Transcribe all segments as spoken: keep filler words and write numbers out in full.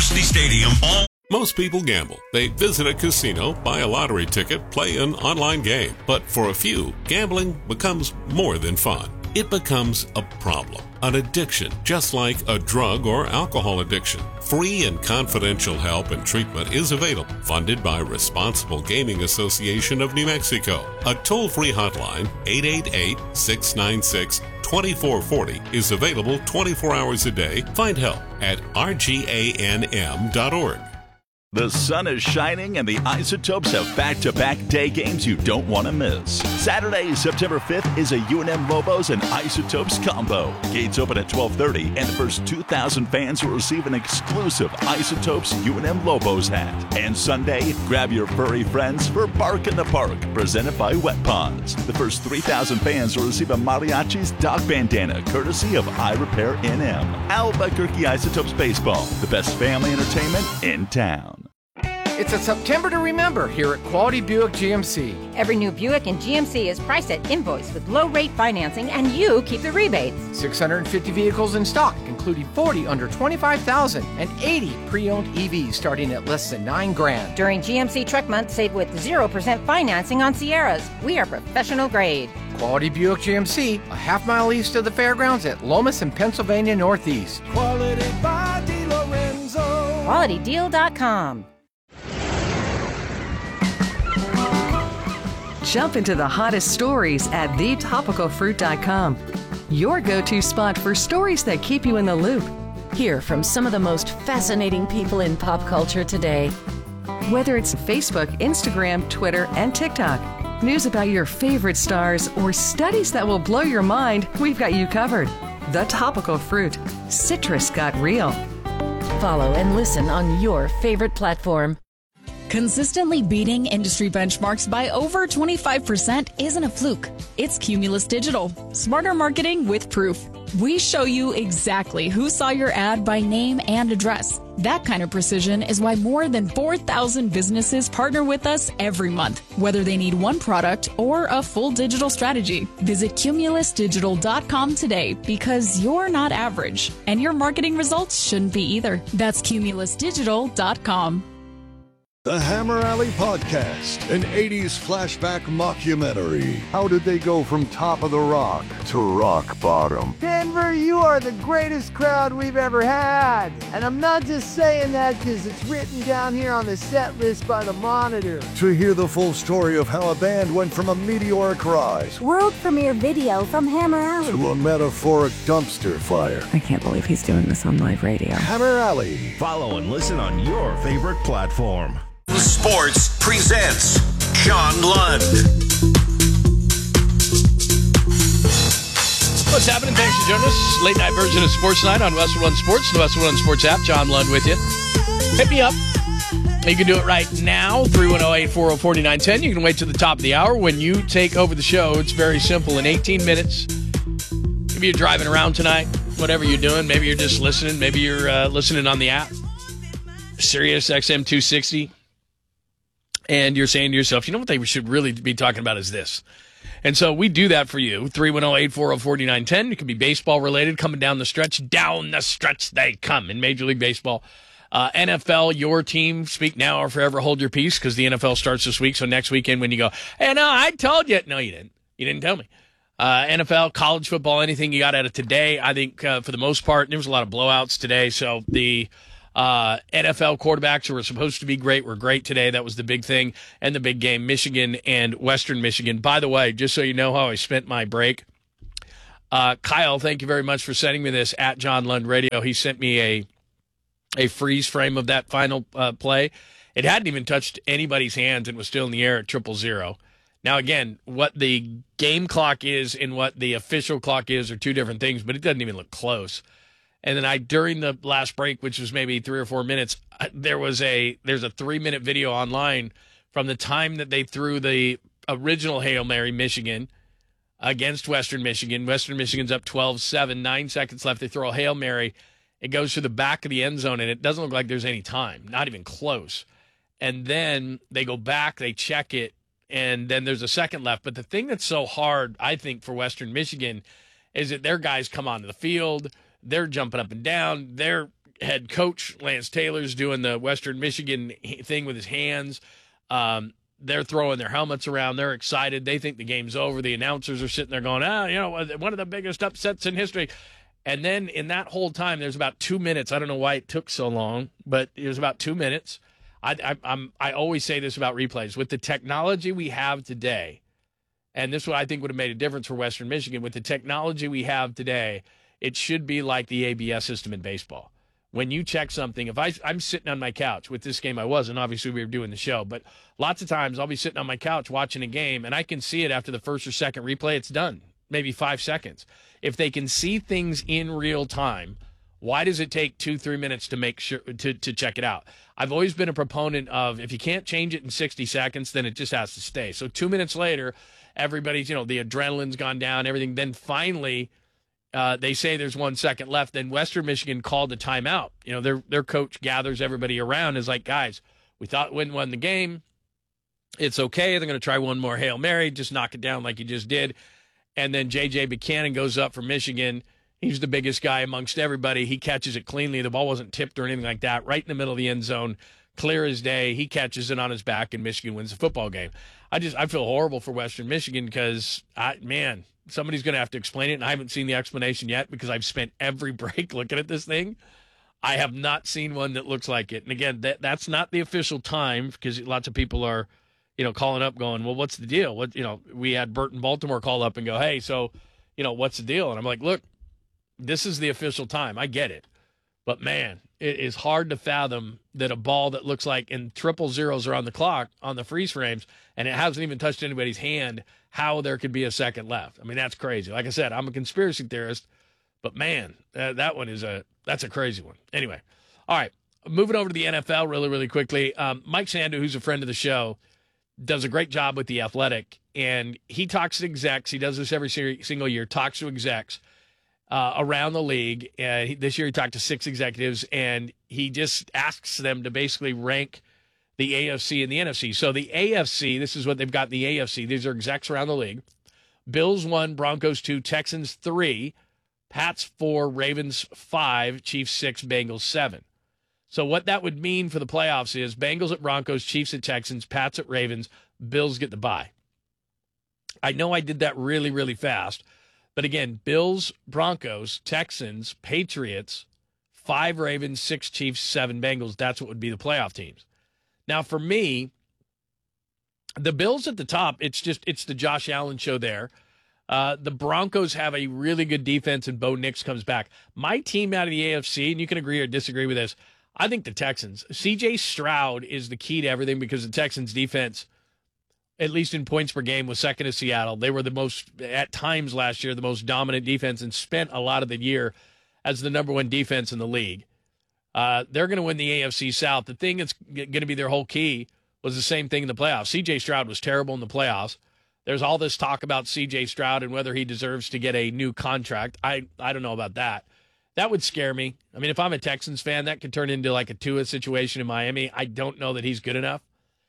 University Stadium. All Most people gamble. They visit a casino, buy a lottery ticket, play an online game. But for a few, gambling becomes more than fun. It becomes a problem, an addiction, just like a drug or alcohol addiction. Free and confidential help and treatment is available, funded by Responsible Gaming Association of New Mexico. A toll-free hotline, eight eight eight, six nine six, two four four zero, is available twenty-four hours a day. Find help at R G A N M dot org. The sun is shining and the Isotopes have back-to-back day games you don't want to miss. Saturday, September fifth is a U N M Lobos and Isotopes combo. Gates open at twelve thirty and the first two thousand fans will receive an exclusive Isotopes U N M Lobos hat. And Sunday, grab your furry friends for Bark in the Park, presented by Wet Paws. The first three thousand fans will receive a Mariachi's dog bandana, courtesy of I Repair N M. Albuquerque Isotopes Baseball, the best family entertainment in town. It's a September to remember here at Quality Buick G M C. Every new Buick in G M C is priced at invoice with low-rate financing, and you keep the rebates. six hundred fifty vehicles in stock, including forty under twenty-five thousand and eighty pre-owned E Vs starting at less than nine grand. During G M C Truck Month, save with zero percent financing on Sierras. We are professional grade. Quality Buick G M C, a half mile east of the fairgrounds at Lomas and Pennsylvania Northeast. Quality by DeLorenzo. quality deal dot com. Jump into the hottest stories at the topical fruit dot com. Your go-to spot for stories that keep you in the loop. Hear from some of the most fascinating people in pop culture today. Whether it's Facebook, Instagram, Twitter, and TikTok, news about your favorite stars, or studies that will blow your mind, we've got you covered. The Topical Fruit. Citrus got real. Follow and listen on your favorite platform. Consistently beating industry benchmarks by over twenty-five percent isn't a fluke. It's Cumulus Digital. Smarter marketing with proof. We show you exactly who saw your ad by name and address. That kind of precision is why more than four thousand businesses partner with us every month, whether they need one product or a full digital strategy. Visit cumulus digital dot com today, because you're not average, and your marketing results shouldn't be either. That's cumulus digital dot com. The Hammer Alley Podcast, an eighties flashback mockumentary. How did they go from top of the rock to rock bottom? Denver, you are the greatest crowd we've ever had. And I'm not just saying that because it's written down here on the set list by the Monitor. To hear the full story of how a band went from a meteoric rise, world premiere video from Hammer Alley, to a metaphoric dumpster fire. I can't believe he's doing this on live radio. Hammer Alley. Follow and listen on your favorite platform. Sports presents John Lund. What's happening? Thanks for joining us. Late night version of Sports Night on Westwood One Sports, the Westwood One Sports app. John Lund with you. Hit me up. You can do it right now, three one zero, eight four zero, four nine one zero. You can wait till the top of the hour. When you take over the show, it's very simple. In eighteen minutes, maybe you're driving around tonight, whatever you're doing. Maybe you're just listening. Maybe you're uh, listening on the app. Sirius X M two sixty. And you're saying to yourself, you know what they should really be talking about is this. And so we do that for you. three one zero, eight four zero, four nine one zero. It can be baseball related, coming down the stretch. Down the stretch they come in Major League Baseball. Uh, N F L, your team, speak now or forever hold your peace, because the N F L starts this week. So next weekend when you go, hey, no, I told you. No, you didn't. You didn't tell me. Uh, N F L, college football, anything you got out of today, I think uh, for the most part, there was a lot of blowouts today. So the Uh, N F L quarterbacks who were supposed to be great were great today. That was the big thing and the big game, Michigan and Western Michigan. By the way, just so you know how I spent my break, uh, Kyle, thank you very much for sending me this at John Lund Radio. He sent me a a freeze frame of that final uh, play. It hadn't even touched anybody's hands and was still in the air at triple zero. Now, again, what the game clock is and what the official clock is are two different things, but it doesn't even look close. And then I, during the last break, which was maybe three or four minutes, there was a there's a three minute video online from the time that they threw the original Hail Mary, Michigan, against Western Michigan. Western Michigan's up twelve seven, nine seconds left. They throw a Hail Mary. It goes to the back of the end zone, and it doesn't look like there's any time, not even close. And then they go back, they check it, and then there's a second left. But the thing that's so hard, I think, for Western Michigan is that their guys come onto the field. They're jumping up and down. They're head coach, Lance Taylor's doing the Western Michigan thing with his hands. Um, they're throwing their helmets around. They're excited. They think the game's over. The announcers are sitting there going, ah, you know, one of the biggest upsets in history. And then in that whole time, there's about two minutes. I don't know why it took so long, but it was about two minutes. I, I, I'm, I always say this about replays. With the technology we have today, and this is what I think would have made a difference for Western Michigan, with the technology we have today, it should be like the A B S system in baseball. When you check something, if I, I'm sitting on my couch with this game, I wasn't. Obviously, we were doing the show. But lots of times I'll be sitting on my couch watching a game, and I can see it after the first or second replay. It's done, maybe five seconds. If they can see things in real time, why does it take two, three minutes to make sure to, to check it out? I've always been a proponent of if you can't change it in sixty seconds, then it just has to stay. So two minutes later, everybody's, you know, the adrenaline's gone down, everything. Then finally, uh, they say there's one second left. Then Western Michigan called a timeout. You know, their their coach gathers everybody around, is like, guys, we thought we won the game. It's okay. They're going to try one more Hail Mary, just knock it down like you just did. And then J J Buchanan goes up for Michigan. He's the biggest guy amongst everybody. He catches it cleanly. The ball wasn't tipped or anything like that. Right in the middle of the end zone, clear as day. He catches it on his back, and Michigan wins the football game. I just I feel horrible for Western Michigan because, I, man, somebody's going to have to explain it, and I haven't seen the explanation yet because I've spent every break looking at this thing. I have not seen one that looks like it. And, again, that that's not the official time because lots of people are, you know, calling up going, well, what's the deal? What you know, we had Burton Baltimore call up and go, hey, so, you know, what's the deal? And I'm like, look, this is the official time. I get it. But, man, it is hard to fathom that a ball that looks like, and triple zeros are on the clock, on the freeze frames, and it hasn't even touched anybody's hand, how there could be a second left. I mean, that's crazy. Like I said, I'm a conspiracy theorist, but, man, uh, that one is a, that's a crazy one. Anyway, all right, moving over to the N F L really, really quickly. Um, Mike Sandu, who's a friend of the show, does a great job with The Athletic, and he talks to execs. He does this every single year, talks to execs Uh, around the league. Uh, he, this year he talked to six executives, and he just asks them to basically rank the A F C and the N F C. So the A F C, this is what they've got in the A F C. These are execs around the league. Bills one, Broncos two, Texans three, Pats four, Ravens five, Chiefs six, Bengals seven. So what that would mean for the playoffs is Bengals at Broncos, Chiefs at Texans, Pats at Ravens, Bills get the bye. I know I did that really, really fast. But again, Bills, Broncos, Texans, Patriots, five Ravens, six Chiefs, seven Bengals. That's what would be the playoff teams. Now, for me, the Bills at the top, it's just it's the Josh Allen show there. Uh, the Broncos have a really good defense, and Bo Nix comes back. My team out of the A F C, and you can agree or disagree with this, I think the Texans. C J Stroud is the key to everything because the Texans' defense, at least in points per game, was second to Seattle. They were the most, at times last year, the most dominant defense and spent a lot of the year as the number one defense in the league. Uh, they're going to win the A F C South. The thing that's going to be their whole key was the same thing in the playoffs. C J Stroud was terrible in the playoffs. There's all this talk about C J Stroud and whether he deserves to get a new contract. I, I don't know about that. That would scare me. I mean, if I'm a Texans fan, that could turn into like a Tua situation in Miami. I don't know that he's good enough.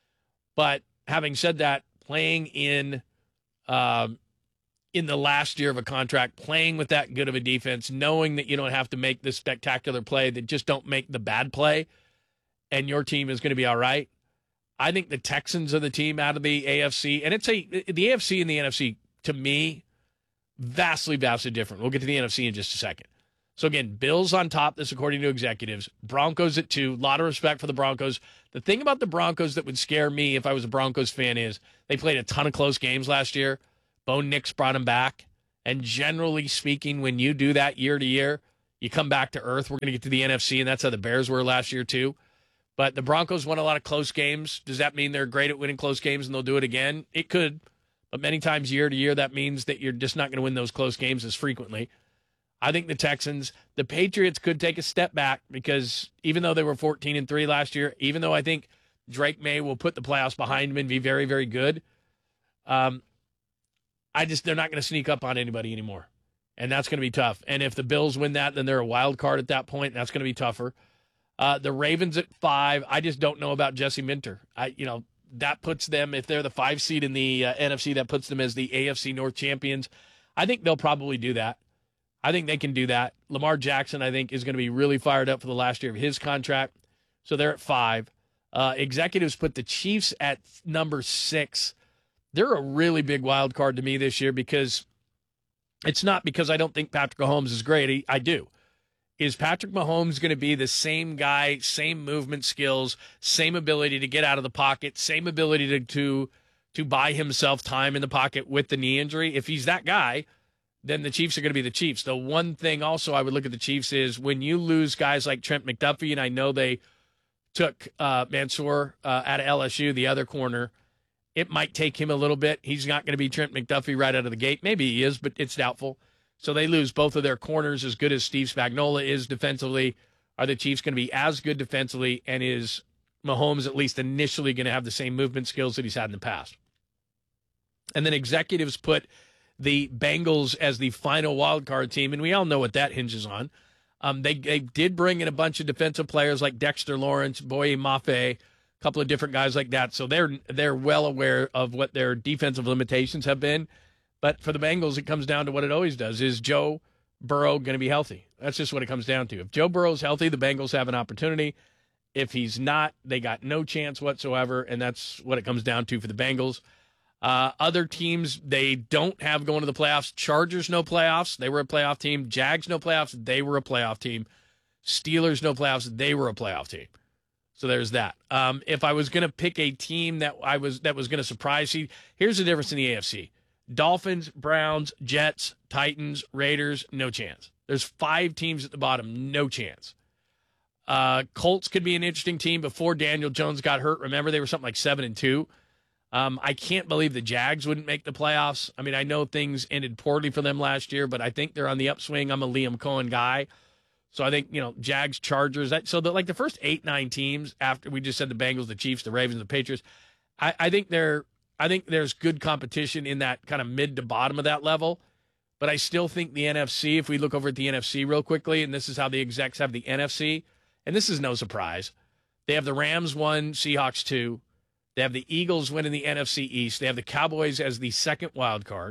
But having said that, playing in um, in the last year of a contract, playing with that good of a defense, knowing that you don't have to make this spectacular play, that just don't make the bad play, and your team is going to be all right. I think the Texans are the team out of the A F C, and it's a the A F C and the N F C, to me, vastly, vastly different. We'll get to the N F C in just a second. So, again, Bills on top, this according to executives. Broncos at two. A lot of respect for the Broncos. The thing about the Broncos that would scare me if I was a Broncos fan is they played a ton of close games last year. Bo Nix brought them back. And generally speaking, when you do that year to year, you come back to earth. We're going to get to the N F C, and that's how the Bears were last year too. But the Broncos won a lot of close games. Does that mean they're great at winning close games and they'll do it again? It could. But many times year to year, that means that you're just not going to win those close games as frequently. I think the Texans, the Patriots could take a step back because even though they were fourteen and three last year, even though I think Drake May will put the playoffs behind him and be very, very good, um, I just they're not going to sneak up on anybody anymore, and that's going to be tough. And if the Bills win that, then they're a wild card at that point. And that's going to be tougher. Uh, the Ravens at five, I just don't know about Jesse Minter. I, you know, that puts them, if they're the five seed in the uh, N F C, that puts them as the A F C North champions. I think they'll probably do that. I think they can do that. Lamar Jackson, I think, is going to be really fired up for the last year of his contract. So they're at five. Uh, executives put the Chiefs at number six. They're a really big wild card to me this year because it's not because I don't think Patrick Mahomes is great. I do. Is Patrick Mahomes going to be the same guy, same movement skills, same ability to get out of the pocket, same ability to to, to buy himself time in the pocket with the knee injury? If he's that guy, then the Chiefs are going to be the Chiefs. The one thing also I would look at the Chiefs is when you lose guys like Trent McDuffie, and I know they took uh, Mansour uh, out of L S U, the other corner, it might take him a little bit. He's not going to be Trent McDuffie right out of the gate. Maybe he is, but it's doubtful. So they lose both of their corners as good as Steve Spagnuolo is defensively. Are the Chiefs going to be as good defensively, and is Mahomes at least initially going to have the same movement skills that he's had in the past? And then executives put the Bengals as the final wild card team, and we all know what that hinges on. Um, they they did bring in a bunch of defensive players like Dexter Lawrence, Boye Mafe, a couple of different guys like that. So they're they're well aware of what their defensive limitations have been. But for the Bengals, it comes down to what it always does. Is Joe Burrow going to be healthy? That's just what it comes down to. If Joe Burrow's healthy, the Bengals have an opportunity. If he's not, they got no chance whatsoever, and that's what it comes down to for the Bengals. Uh, other teams they don't have going to the playoffs. Chargers, no playoffs. They were a playoff team. Jags, no playoffs. They were a playoff team. Steelers, no playoffs. They were a playoff team. So there's that. Um, if I was going to pick a team that I was that was going to surprise you, here's the difference in the A F C. Dolphins, Browns, Jets, Titans, Raiders, no chance. There's five teams at the bottom, no chance. Uh, Colts could be an interesting team before Daniel Jones got hurt. Remember, they were something like seven and two. Um, I can't believe the Jags wouldn't make the playoffs. I mean, I know things ended poorly for them last year, but I think they're on the upswing. I'm a Liam Cohen guy. So I think, you know, Jags, Chargers. That, so the, like the first eight, nine teams after we just said the Bengals, the Chiefs, the Ravens, the Patriots, I, I think they're, I think there's good competition in that kind of mid to bottom of that level. But I still think the N F C, if we look over at the N F C real quickly, and this is how the execs have the N F C, and this is no surprise. They have the Rams one, Seahawks two. They have the Eagles winning the N F C East. They have the Cowboys as the second wild card.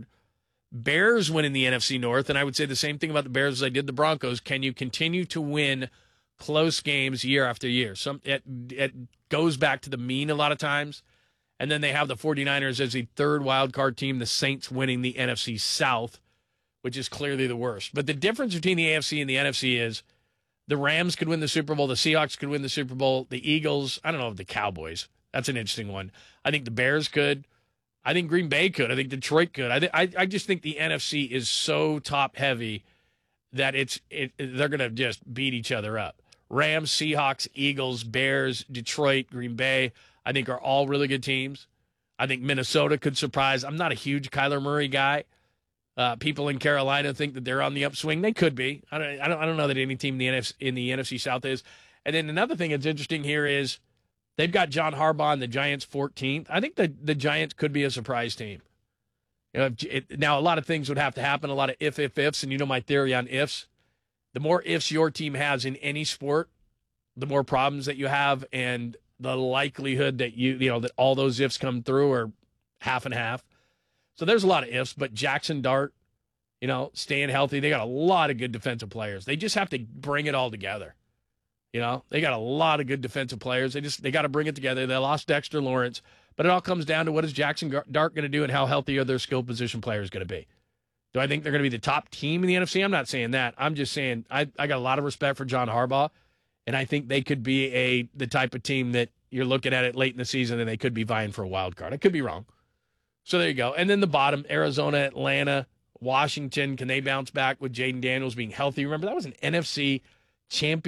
Bears winning the N F C North, and I would say the same thing about the Bears as I did the Broncos. Can you continue to win close games year after year? Some it, it goes back to the mean a lot of times. And then they have the 49ers as the third wild card team, the Saints winning the N F C South, which is clearly the worst. But the difference between the A F C and the N F C is the Rams could win the Super Bowl, the Seahawks could win the Super Bowl, the Eagles, I don't know, the Cowboys. That's an interesting one. I think the Bears could. I think Green Bay could. I think Detroit could. I th- I, I just think the N F C is so top-heavy that it's it, they're going to just beat each other up. Rams, Seahawks, Eagles, Bears, Detroit, Green Bay, I think are all really good teams. I think Minnesota could surprise. I'm not a huge Kyler Murray guy. Uh, people in Carolina think that they're on the upswing. They could be. I don't, I don't, I don't know that any team in the, N F C, in the N F C South is. And then another thing that's interesting here is they've got John Harbaugh and the Giants fourteenth. I think the, the Giants could be a surprise team. You know, if, it, now, a lot of things would have to happen, a lot of if, if, ifs, and you know my theory on ifs. The more ifs your team has in any sport, the more problems that you have, and the likelihood that you, you know, that all those ifs come through are half and half. So there's a lot of ifs, but Jackson Dart, you know, staying healthy. They got a lot of good defensive players. They just have to bring it all together. You know, they got a lot of good defensive players. They just, they got to bring it together. They lost Dexter Lawrence, but it all comes down to what is Jackson Dart going to do and how healthy are their skill position players going to be. Do I think they're going to be the top team in the N F C? I'm not saying that. I'm just saying I, I got a lot of respect for John Harbaugh, and I think they could be a the type of team that you're looking at it late in the season and they could be vying for a wild card. I could be wrong. So there you go. And then the bottom, Arizona, Atlanta, Washington, can they bounce back with Jaden Daniels being healthy? Remember, that was an N F C champion.